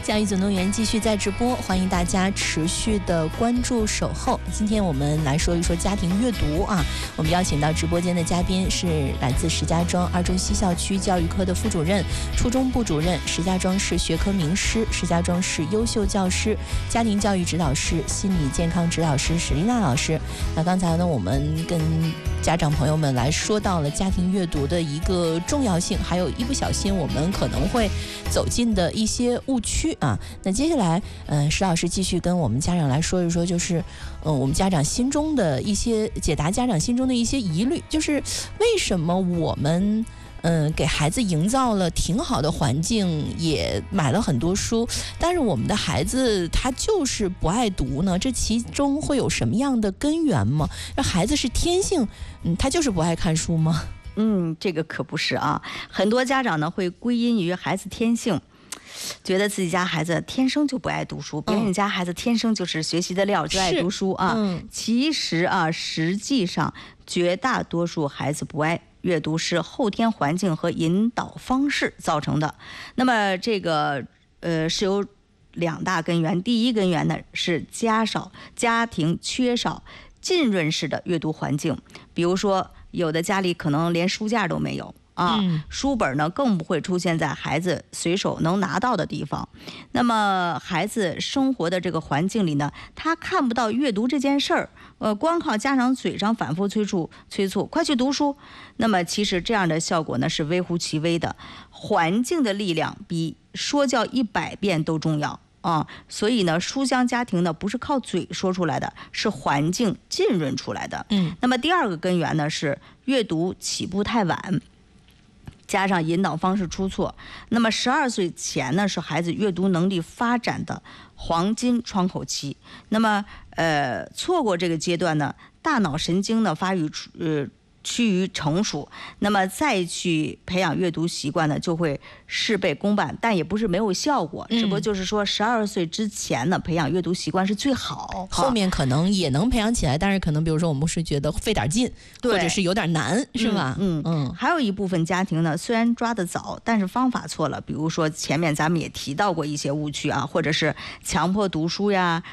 教育总动员继续在直播，欢迎大家持续的关注守候。今天我们来说一说家庭阅读啊，我们邀请到直播间的嘉宾是来自石家庄二中西校区教育科的副主任、初中部主任、石家庄市学科名师、石家庄市优秀教师、家庭教育指导师、心理健康指导师史丽娜老师。那刚才呢，我们跟家长朋友们来说到了家庭阅读的一个重要性，还有一不小心我们可能会走进的一些误区啊。那接下来石老师继续跟我们家长来说一说，就是我们家长心中的一些解答家长心中的一些疑虑，就是为什么我们给孩子营造了挺好的环境，也买了很多书，但是我们的孩子他就是不爱读呢？这其中会有什么样的根源吗？这孩子是天性他就是不爱看书吗？ 这个可不是啊。很多家长呢会归因于孩子天性，觉得自己家孩子天生就不爱读书，别人家孩子天生就是学习的料，就爱读书啊。其实啊，实际上绝大多数孩子不爱阅读是后天环境和引导方式造成的。那么这个是有两大根源。第一根源呢是家庭缺少浸润式的阅读环境，比如说有的家里可能连书架都没有啊，书本呢更不会出现在孩子随手能拿到的地方。那么孩子生活的这个环境里呢，他看不到阅读这件事儿，光靠家长嘴上反复催促快去读书，那么其实这样的效果呢是微乎其微的。环境的力量比说教100遍都重要啊，所以呢，书香家庭呢不是靠嘴说出来的，是环境浸润出来的。那么第二个根源呢是阅读起步太晚，加上引导方式出错。那么12岁前呢是孩子阅读能力发展的黄金窗口期。那么错过这个阶段呢，大脑神经呢发育趋于成熟，那么再去培养阅读习惯呢，就会事倍功半，但也不是没有效果，只不过就是说12岁之前呢，培养阅读习惯是最好， 后面可能也能培养起来，但是可能比如说我们是觉得费点劲，或者是有点难，是吧？ 还有一部分家庭呢，虽然抓得早，但是方法错了，比如说前面咱们也提到过一些误区啊，或者是强迫读书呀，